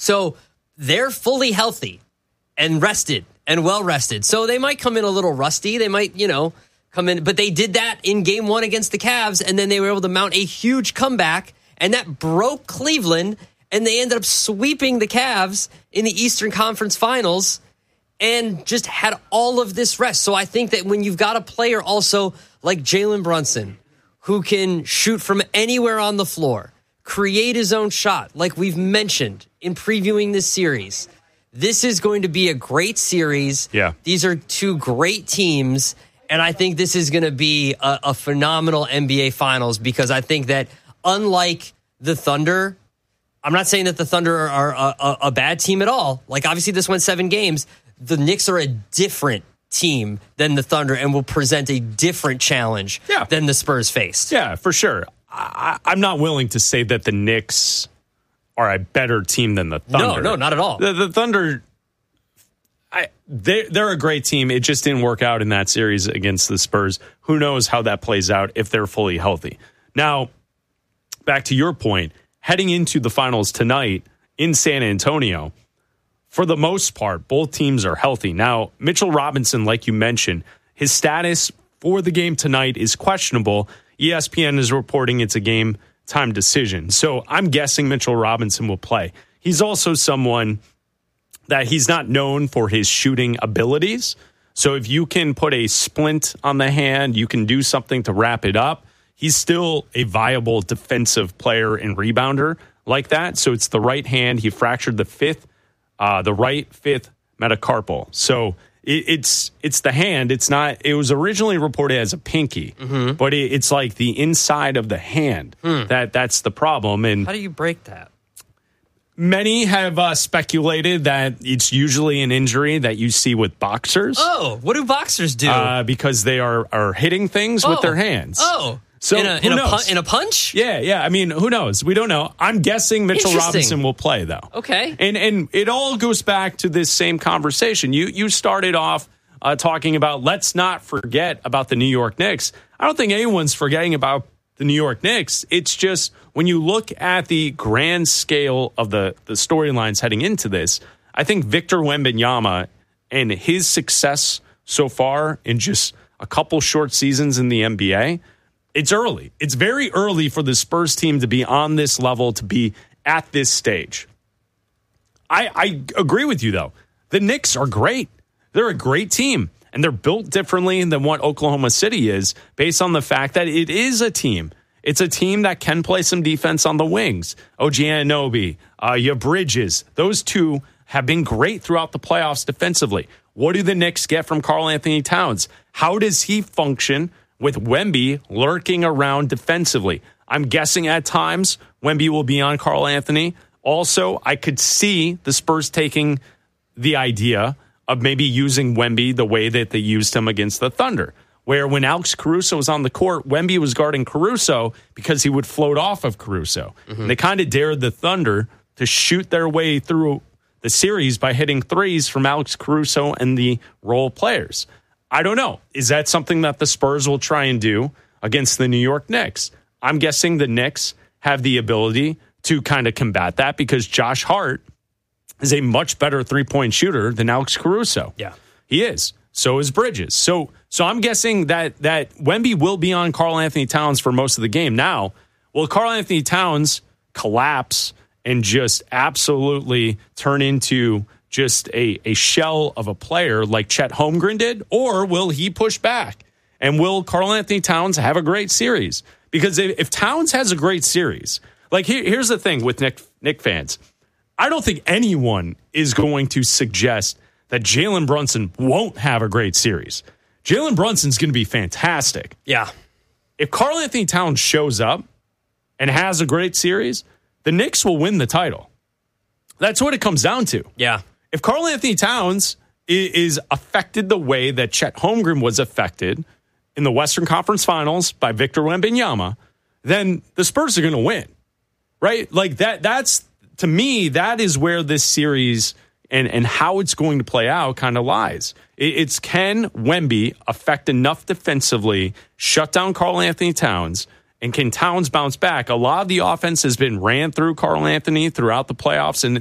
So they're fully healthy and rested and well rested. So they might come in a little rusty. They might, come in. But they did that in game 1 against the Cavs, and then they were able to mount a huge comeback, and that broke Cleveland, and they ended up sweeping the Cavs in the Eastern Conference Finals and just had all of this rest. So I think that when you've got a player also like Jalen Brunson, who can shoot from anywhere on the floor, create his own shot, like we've mentioned in previewing this series, this is going to be a great series. Yeah. These are two great teams, and I think this is going to be a phenomenal NBA Finals, because I think that unlike the Thunder, I'm not saying that the Thunder are a bad team at all. Like, obviously, this went 7 games. The Knicks are a different team than the Thunder and will present a different challenge than the Spurs faced. Yeah, for sure. I'm not willing to say that the Knicks are a better team than the Thunder. No, not at all. The Thunder, they're a great team. It just didn't work out in that series against the Spurs. Who knows how that plays out if they're fully healthy. Now, back to your point, heading into the finals tonight in San Antonio, for the most part, both teams are healthy. Now, Mitchell Robinson, like you mentioned, his status for the game tonight is questionable. ESPN is reporting it's a game-time decision. So I'm guessing Mitchell Robinson will play. He's also someone that he's not known for his shooting abilities. So if you can put a splint on the hand, you can do something to wrap it up. He's still a viable defensive player and rebounder like that. So it's the right hand. He fractured the right fifth metacarpal. So it's the hand. It's not. It was originally reported as a pinky, but it's like the inside of the hand. That's the problem. And how do you break that? Many have speculated that it's usually an injury that you see with boxers. Oh, what do boxers do? Because they are hitting things with their hands. Oh. So in a punch? Yeah. I mean, who knows? We don't know. I'm guessing Mitchell Robinson will play, though. Okay. And it all goes back to this same conversation. You started off talking about let's not forget about the New York Knicks. I don't think anyone's forgetting about the New York Knicks. It's just when you look at the grand scale of the storylines heading into this, I think Victor Wembanyama and his success so far in just a couple short seasons in the NBA, it's early. It's very early for the Spurs team to be on this level, to be at this stage. I agree with you, though. The Knicks are great. They're a great team, and they're built differently than what Oklahoma City is based on the fact that it is a team. It's a team that can play some defense on the wings. OG Anunoby, Bridges, those two have been great throughout the playoffs defensively. What do the Knicks get from Karl Anthony Towns? How does he function with Wemby lurking around defensively? I'm guessing at times Wemby will be on Karl Anthony. Also, I could see the Spurs taking the idea of maybe using Wemby the way that they used him against the Thunder, where when Alex Caruso was on the court, Wemby was guarding Caruso because he would float off of Caruso. And they kind of dared the Thunder to shoot their way through the series by hitting threes from Alex Caruso and the role players. I don't know. Is that something that the Spurs will try and do against the New York Knicks? I'm guessing the Knicks have the ability to kind of combat that because Josh Hart is a much better three-point shooter than Alex Caruso. Yeah. He is. So is Bridges. So I'm guessing that Wemby will be on Karl Anthony Towns for most of the game. Now, will Karl Anthony Towns collapse and just absolutely turn into just a shell of a player like Chet Holmgren did? Or will he push back? And will Karl Anthony Towns have a great series? Because if Towns has a great series, like here's the thing with Knick fans. I don't think anyone is going to suggest that Jalen Brunson won't have a great series. Jalen Brunson's going to be fantastic. Yeah. If Karl Anthony Towns shows up and has a great series, the Knicks will win the title. That's what it comes down to. Yeah. If Karl Anthony Towns is affected the way that Chet Holmgren was affected in the Western Conference Finals by Victor Wembanyama, then the Spurs are going to win. Right? Like that's to me, that is where this series and how it's going to play out kind of lies. It's can Wemby affect enough defensively, shut down Karl Anthony Towns, and can Towns bounce back? A lot of the offense has been ran through Karl Anthony throughout the playoffs and